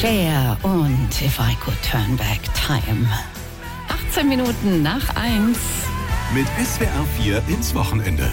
Cher und If I Could Turn Back Time. 18 Minuten nach 1. Mit SWR 4 ins Wochenende.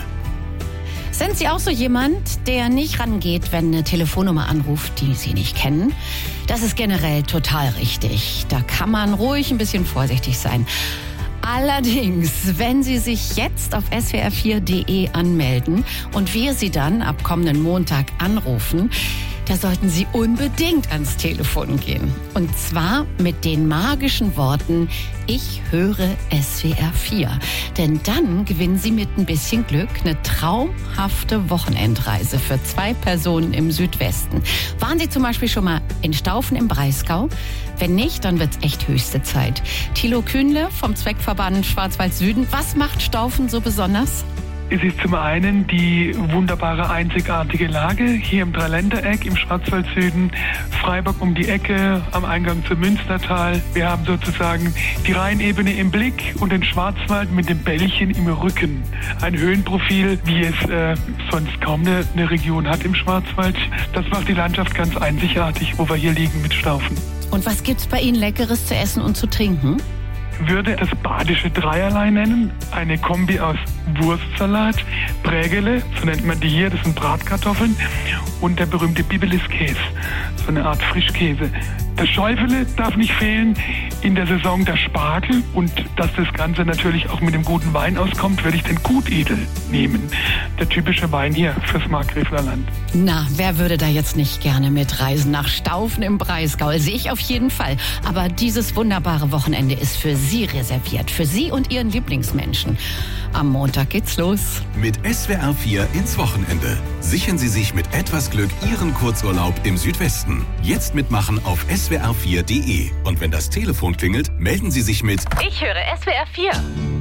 Sind Sie auch so jemand, der nicht rangeht, wenn eine Telefonnummer anruft, die Sie nicht kennen? Das ist generell total richtig. Da kann man ruhig ein bisschen vorsichtig sein. Allerdings, wenn Sie sich jetzt auf swr4.de anmelden und wir Sie dann ab kommenden Montag anrufen, da sollten Sie unbedingt ans Telefon gehen. Und zwar mit den magischen Worten, ich höre SWR 4. Denn dann gewinnen Sie mit ein bisschen Glück eine traumhafte Wochenendreise für 2 Personen im Südwesten. Waren Sie zum Beispiel schon mal in Staufen im Breisgau? Wenn nicht, dann wird's echt höchste Zeit. Thilo Kühnle vom Zweckverband Schwarzwald-Süden. Was macht Staufen so besonders? Es ist zum einen die wunderbare, einzigartige Lage hier im Dreiländereck im Schwarzwald-Süden, Freiburg um die Ecke, am Eingang zum Münstertal. Wir haben sozusagen die Rheinebene im Blick und den Schwarzwald mit dem Bällchen im Rücken. Ein Höhenprofil, wie es sonst kaum eine Region hat im Schwarzwald. Das macht die Landschaft ganz einzigartig, wo wir hier liegen mit Staufen. Und was gibt's bei Ihnen Leckeres zu essen und zu trinken? Würde das badische Dreierlei nennen. Eine Kombi aus Wurstsalat, Prägele, so nennt man die hier, das sind Bratkartoffeln, und der berühmte Bibelis-Käse, so eine Art Frischkäse. Das Schäufele darf nicht fehlen, in der Saison der Spargel, und dass das Ganze natürlich auch mit dem guten Wein auskommt, würde ich den Gutedel nehmen. Der typische Wein hier fürs Markgräfler Land. Na, wer würde da jetzt nicht gerne mitreisen nach Staufen im Breisgau? Sehe ich auf jeden Fall. Aber dieses wunderbare Wochenende ist für Sie reserviert, für Sie und Ihren Lieblingsmenschen. Am Montag geht's los. Mit SWR 4 ins Wochenende. Sichern Sie sich mit etwas Glück Ihren Kurzurlaub im Südwesten. Jetzt mitmachen auf swr4.de. Und wenn das Telefon klingelt, melden Sie sich mit Ich höre SWR 4.